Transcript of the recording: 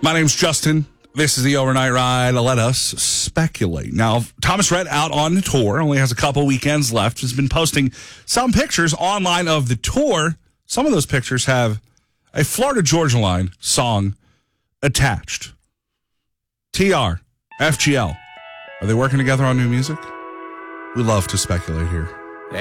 My name's Justin. This is the Overnight Ride. Let us speculate. Now, Thomas Rhett out on the tour, only has a couple weekends left, has been posting some pictures online of the tour. Some of those pictures have a Florida Georgia Line song attached. TR, FGL. Are they working together on new music? We love to speculate here.